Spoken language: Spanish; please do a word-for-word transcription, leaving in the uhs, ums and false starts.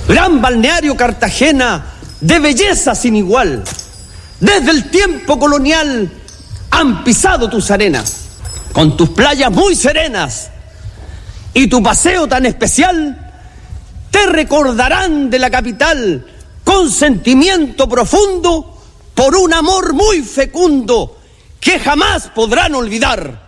Gran balneario Cartagena, de belleza sin igual. Desde el tiempo colonial han pisado tus arenas, con tus playas muy serenas y tu paseo tan especial. Te recordarán de la capital con sentimiento profundo por un amor muy fecundo que jamás podrán olvidar.